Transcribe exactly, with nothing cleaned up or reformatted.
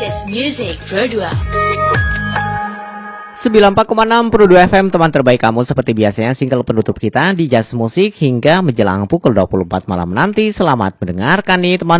Just Music Pro dua. sembilan puluh empat koma enam Pro dua F M, teman terbaik kamu. Seperti biasanya single penutup kita di Just Music hingga menjelang pukul dua puluh empat malam nanti. Selamat mendengarkan nih teman